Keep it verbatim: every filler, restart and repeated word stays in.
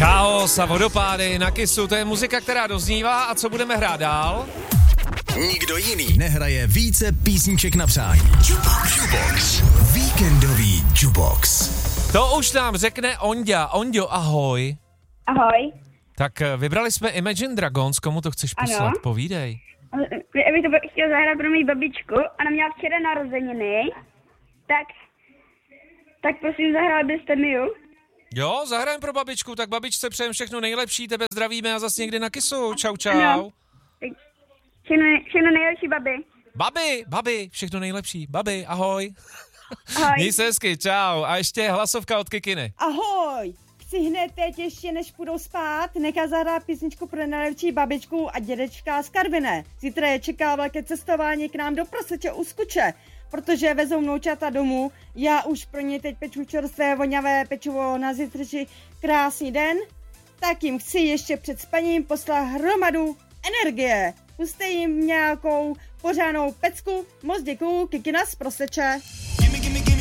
Chaos a vodopády na Kissu, to je muzika, která doznívá. A co budeme hrát dál? Nikdo jiný nehraje více písniček na přání. Jukebox. Jukebox. Víkendový Jukebox. To už nám řekne Onďa. Onďo, ahoj. Ahoj. Tak vybrali jsme Imagine Dragons, komu to chceš poslat? Ano. Povídej. Já bych to chtěl zahrát pro mou babičku. Ona měla včera narozeniny. Tak, tak prosím, zahrál byste mi ju. Jo, zahrajeme pro babičku, tak babičce přejem všechno nejlepší, tebe zdravíme a zase někdy na Kissu. Čau, čau. Ano. Všechno, všechno nejlepší, babi. Babi, babi, všechno nejlepší. Babi, ahoj. Ahoj. Měj se hezky, čau. A ještě hlasovka od Kikiny. Ahoj. Chci hned teď ještě, než půjdou spát, nechat zahrát písničku pro nejlepší babičku a dědečka z Karviné. Zítra je čeká velké cestování k nám do Proseče u Skuče, protože vezou vnoučata domů. Já už pro ně teď peču čerstvé voňavé pečivo na zítřejší krásný den. Tak jim chci ještě před spaním poslat hromadu energie. Puste jim nějakou pořádnou pecku. Moc děkuju, Kikina z Proseče.